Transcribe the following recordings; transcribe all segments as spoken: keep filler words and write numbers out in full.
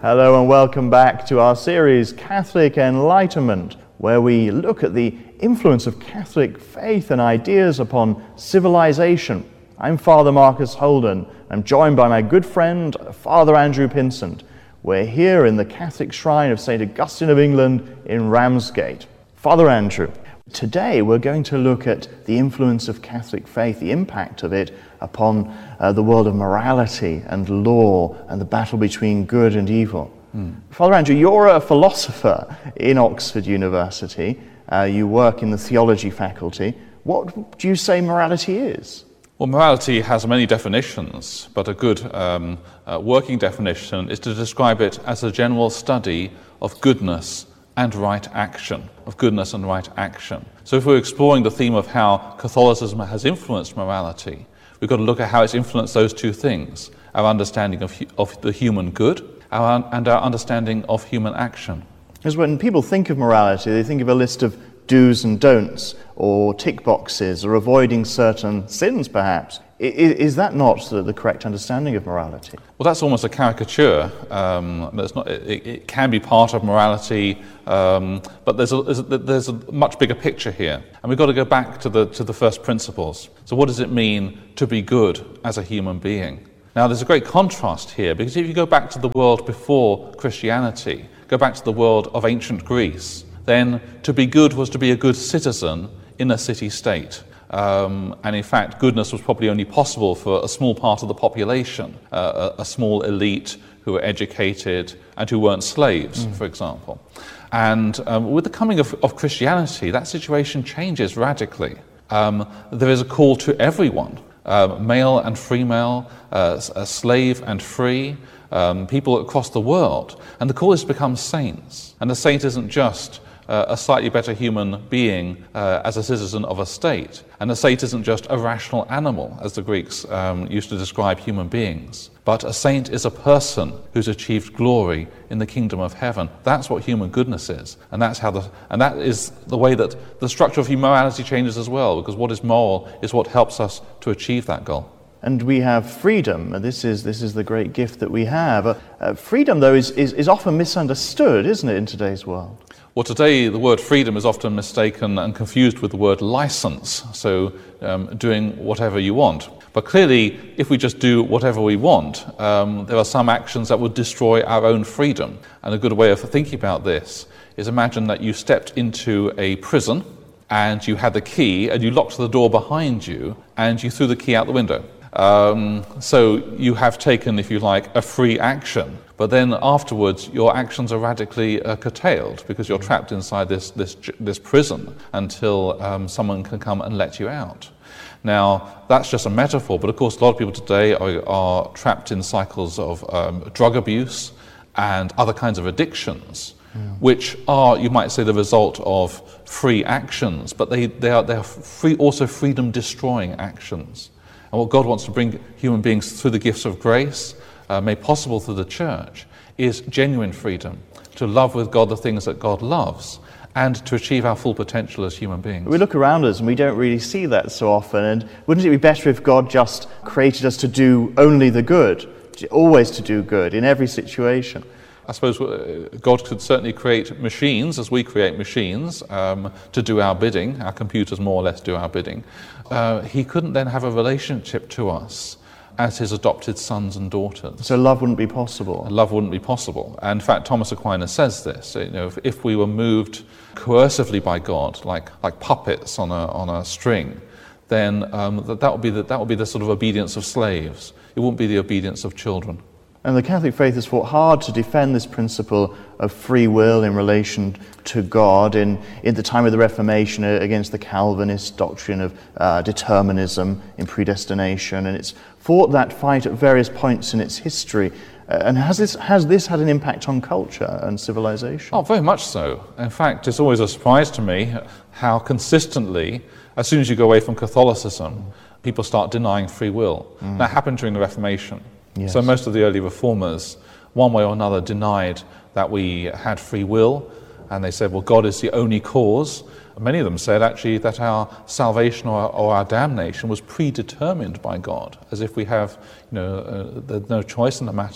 Hello and welcome back to our series Catholic Enlightenment, where we look at the influence of Catholic faith and ideas upon civilization. I'm Father Marcus Holden. I'm joined by my good friend, Father Andrew Pinsent. We're here in the Catholic shrine of Saint Augustine of England in Ramsgate. Father Andrew, today we're going to look at the influence of Catholic faith, the impact of it upon uh, the world of morality and law and the battle between good and evil. Mm. Father Andrew, you're a philosopher in Oxford University. Uh, you work in the theology faculty. What do you say morality is? Well, morality has many definitions, but a good um, uh, working definition is to describe it as a general study of goodness and right action, of goodness and right action. So if we're exploring the theme of how Catholicism has influenced morality, we've got to look at how it's influenced those two things, our understanding of, hu- of the human good our, and our understanding of human action. Because when people think of morality, they think of a list of do's and don'ts, or tick boxes, or avoiding certain sins, perhaps. I, is that not the, the correct understanding of morality? Well, that's almost a caricature. Um, that's not, it, it can be part of morality, um, but there's a, there's a much bigger picture here. And we've got to go back to the, to the first principles. So what does it mean to be good as a human being? Now, there's a great contrast here, because if you go back to the world before Christianity, go back to the world of ancient Greece, then to be good was to be a good citizen in a city-state. Um, and in fact, goodness was probably only possible for a small part of the population, uh, a, a small elite who were educated and who weren't slaves, mm. for example. And um, with the coming of, of Christianity, that situation changes radically. Um, there is a call to everyone, uh, male and female, uh, a slave and free, um, people across the world. And the call is to become saints. And the saint isn't just Uh, a slightly better human being uh, as a citizen of a state. And a saint isn't just a rational animal, as the Greeks um, used to describe human beings. But a saint is a person who's achieved glory in the kingdom of heaven. That's what human goodness is. And that's how the and that is the way that the structure of human morality changes as well, because what is moral is what helps us to achieve that goal. And we have freedom. This is this is the great gift that we have. Uh, uh, freedom, though, is, is, is often misunderstood, isn't it, in today's world? Well, today the word freedom is often mistaken and confused with the word license, so um, doing whatever you want. But clearly, if we just do whatever we want, um, there are some actions that would destroy our own freedom. And a good way of thinking about this is imagine that you stepped into a prison and you had the key and you locked the door behind you and you threw the key out the window. Um, so you have taken, if you like, a free action, but then afterwards your actions are radically uh, curtailed because you're trapped inside this this this prison until um, someone can come and let you out. Now, that's just a metaphor, but of course a lot of people today are, are trapped in cycles of um, drug abuse and other kinds of addictions, yeah. which are, you might say, the result of free actions, but they, they are, they are free, also freedom-destroying actions. And what God wants to bring human beings through the gifts of grace, uh, made possible through the church, is genuine freedom, to love with God the things that God loves, and to achieve our full potential as human beings. We look around us and we don't really see that so often, and wouldn't it be better if God just created us to do only the good, always to do good in every situation? I suppose God could certainly create machines, as we create machines, um, to do our bidding. Our computers more or less do our bidding. Uh, he couldn't then have a relationship to us as his adopted sons and daughters. So love wouldn't be possible? Love wouldn't be possible. And in fact, Thomas Aquinas says this, you know, if, if we were moved coercively by God, like like puppets on a on a string, then um, that, that would be the, that would be the sort of obedience of slaves. It wouldn't be the obedience of children. And the Catholic faith has fought hard to defend this principle of free will in relation to God in, in the time of the Reformation against the Calvinist doctrine of uh, determinism in predestination. And it's fought that fight at various points in its history. Uh, and has this, has this had an impact on culture and civilization? Oh, very much so. In fact, it's always a surprise to me how consistently, as soon as you go away from Catholicism, people start denying free will. Mm. That happened during the Reformation. Yes. So most of the early reformers, one way or another, denied that we had free will, and they said, well, God is the only cause. And many of them said, actually, that our salvation or, or our damnation was predetermined by God, as if we have, you know, uh, there's no choice in the matter.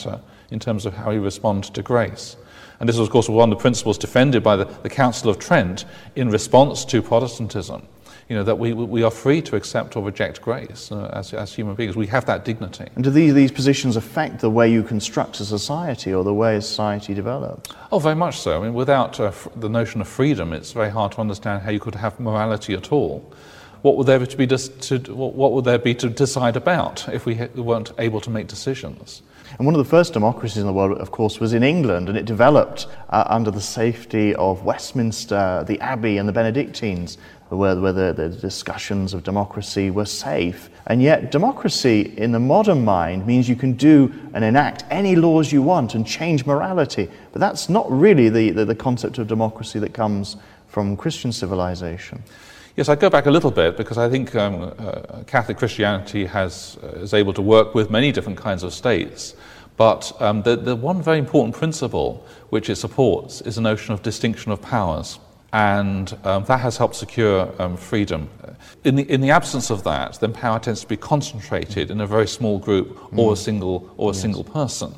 in terms of how we respond to grace. And this is, of course, one of the principles defended by the, the Council of Trent in response to Protestantism. You know, that we we are free to accept or reject grace uh, as, as human beings. We have that dignity. And do these, these positions affect the way you construct a society or the way a society develops? Oh, very much so. I mean, without uh, f- the notion of freedom, it's very hard to understand how you could have morality at all. What would there to be dis- to, what would there be to decide about if we ha- weren't able to make decisions? And one of the first democracies in the world, of course, was in England, and it developed uh, under the safety of Westminster, the Abbey, and the Benedictines, where, where the, the discussions of democracy were safe. And yet, democracy in the modern mind means you can do and enact any laws you want and change morality. But that's not really the, the, the concept of democracy that comes from Christian civilization. Yes, I go back a little bit because I think um, uh, Catholic Christianity has uh, is able to work with many different kinds of states, but um, the, the one very important principle which it supports is the notion of distinction of powers, and um, that has helped secure um, freedom. In the in the absence of that, then power tends to be concentrated in a very small group or mm. a single or a yes. single person.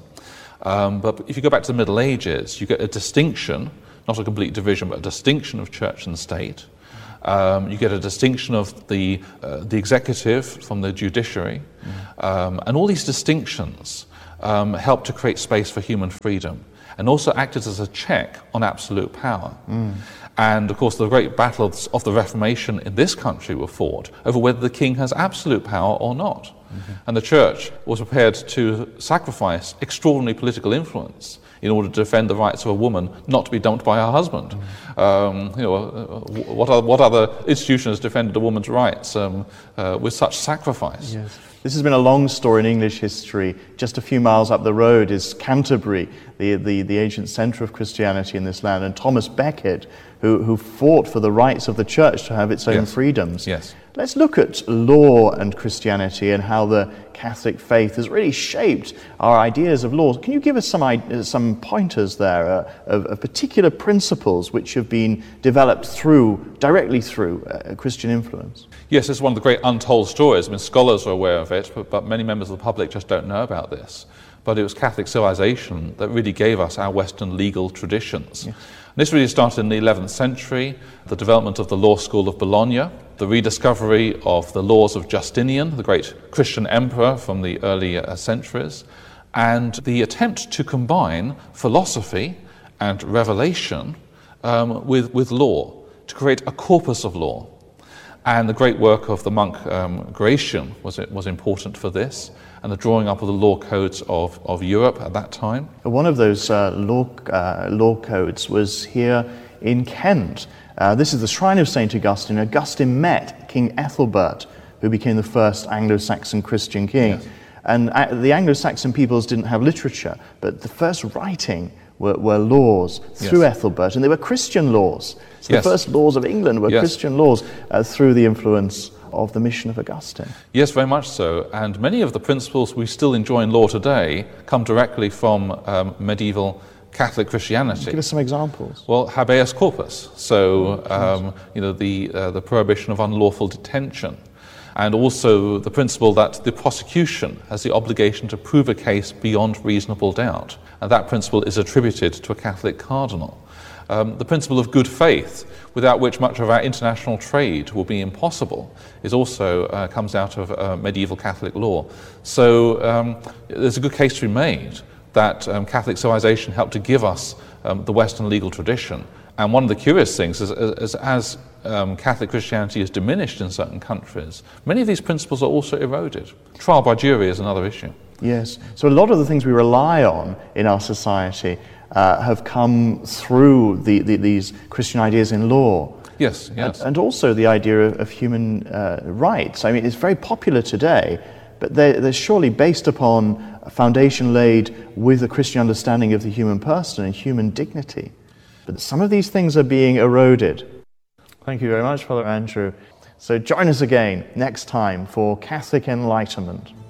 Um, but if you go back to the Middle Ages, you get a distinction, not a complete division, but a distinction of church and state. Um, you get a distinction of the uh, the executive from the judiciary, mm. um, and all these distinctions um, help to create space for human freedom, and also acted as a check on absolute power. Mm. And of course, the great battles of the Reformation in this country were fought over whether the king has absolute power or not. Mm-hmm. And the church was prepared to sacrifice extraordinary political influence in order to defend the rights of a woman not to be dumped by her husband. Mm-hmm. Um, you know, what other, what other institutions defended a woman's rights um, uh, with such sacrifice? Yes. This has been a long story in English history. Just a few miles up the road is Canterbury, the, the, the ancient centre of Christianity in this land, and Thomas Becket, who, who fought for the rights of the church to have its own yes. freedoms. Yes. Let's look at law and Christianity and how the Catholic faith has really shaped our ideas of law. Can you give us some some pointers there uh, of, of particular principles which have been developed through, directly through uh, Christian influence? Yes, it's one of the great untold stories. I mean, scholars are aware of it, but, but many members of the public just don't know about this. But it was Catholic civilization that really gave us our Western legal traditions. Yes. This really started in the eleventh century, the development of the law school of Bologna, the rediscovery of the laws of Justinian, the great Christian emperor from the early uh, centuries, and the attempt to combine philosophy and revelation um, with, with law, to create a corpus of law. And the great work of the monk um, Gratian was, was important for this, and the drawing up of the law codes of, of Europe at that time. One of those uh, law, uh, law codes was here in Kent. Uh, this is the shrine of Saint Augustine. Augustine met King Ethelbert, who became the first Anglo-Saxon Christian king. Yes. And uh, the Anglo-Saxon peoples didn't have literature, but the first writing were, were laws through yes. Ethelbert, and they were Christian laws. So yes. the first laws of England were yes. Christian laws uh, through the influence of the mission of Augustine. Yes, very much so. And many of the principles we still enjoy in law today come directly from um, medieval Catholic Christianity. Give us some examples. Well, habeas corpus, so um, you know the uh, the prohibition of unlawful detention, and also the principle that the prosecution has the obligation to prove a case beyond reasonable doubt, and that principle is attributed to a Catholic cardinal. Um, the principle of good faith, without which much of our international trade will be impossible, is also uh, comes out of uh, medieval Catholic law. So um, there's a good case to be made that um, Catholic civilization helped to give us um, the Western legal tradition. And one of the curious things is, is as um, Catholic Christianity is diminished in certain countries, many of these principles are also eroded. Trial by jury is another issue. Yes. So a lot of the things we rely on in our society uh, have come through the, the, these Christian ideas in law. Yes, yes. And, and also the idea of, of human uh, rights. I mean, it's very popular today, but they're, they're surely based upon a foundation laid with a Christian understanding of the human person and human dignity. But some of these things are being eroded. Thank you very much, Father Andrew. So join us again next time for Catholic Enlightenment.